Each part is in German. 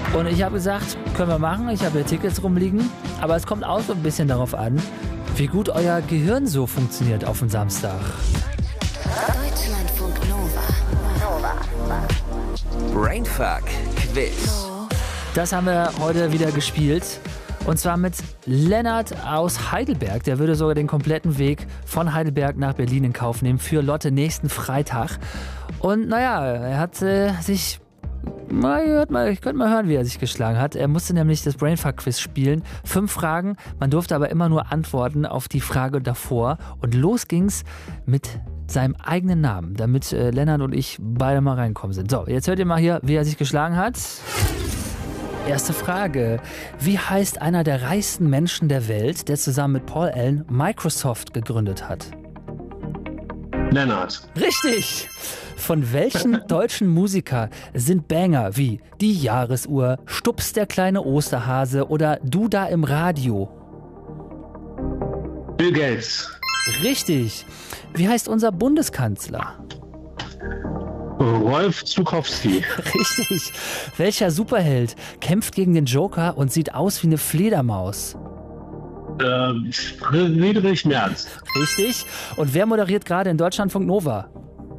Und ich habe gesagt, können wir machen, ich habe hier Tickets rumliegen. Aber es kommt auch so ein bisschen darauf an, wie gut euer Gehirn so funktioniert auf dem Samstag. Deutschlandfunk Nova. Brainfuck Quiz. Das haben wir heute wieder gespielt. Und zwar mit Lennart aus Heidelberg. Der würde sogar den kompletten Weg von Heidelberg nach Berlin in Kauf nehmen für Lotte nächsten Freitag. Und naja, er hat sich... Ich könnte mal hören, wie er sich geschlagen hat. Er musste nämlich das Brainfuck-Quiz spielen. 5 Fragen, man durfte aber immer nur antworten auf die Frage davor. Und los ging's mit seinem eigenen Namen, damit Lennart und ich beide mal reinkommen sind. So, jetzt hört ihr mal hier, wie er sich geschlagen hat. Erste Frage. Wie heißt einer der reichsten Menschen der Welt, der zusammen mit Paul Allen Microsoft gegründet hat? Lennart. Richtig! Von welchen deutschen Musiker sind Banger wie Die Jahresuhr, Stups der kleine Osterhase oder Du da im Radio? Bill Gates. Richtig! Wie heißt unser Bundeskanzler? Rolf Zukowski. Richtig! Welcher Superheld kämpft gegen den Joker und sieht aus wie eine Fledermaus? Friedrich Merz. Richtig! Und wer moderiert gerade in Deutschlandfunk Nova?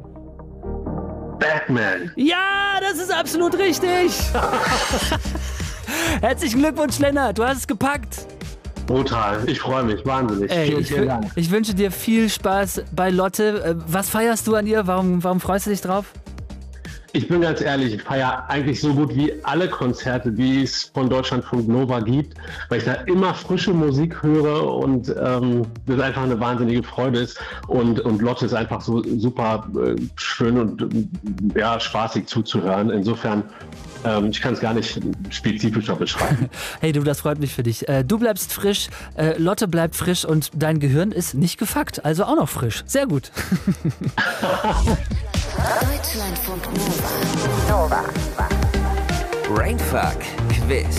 Batman. Ja, das ist absolut richtig! Herzlichen Glückwunsch, Lennart, du hast es gepackt! Brutal. Ich freue mich. Wahnsinnig. Vielen Dank. Ich wünsche dir viel Spaß bei Lotte. Was feierst du an ihr? Warum freust du dich drauf? Ich bin ganz ehrlich, ich feiere eigentlich so gut wie alle Konzerte, die es von Deutschlandfunk Nova gibt, weil ich da immer frische Musik höre und das einfach eine wahnsinnige Freude ist. Und Lotte ist einfach so super schön und spaßig zuzuhören. Insofern, ich kann es gar nicht spezifischer beschreiben. Hey du, das freut mich für dich. Du bleibst frisch, Lotte bleibt frisch und dein Gehirn ist nicht gefuckt, also auch noch frisch. Sehr gut. Deutschlandfunk Nova. Brainfuck Quiz.